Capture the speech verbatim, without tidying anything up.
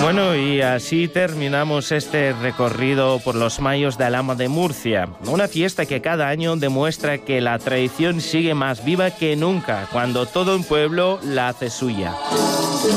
Bueno, y así terminamos este recorrido por los mayos de Alhama de Murcia, una fiesta que cada año demuestra que la tradición sigue más viva que nunca, cuando todo un pueblo la hace suya.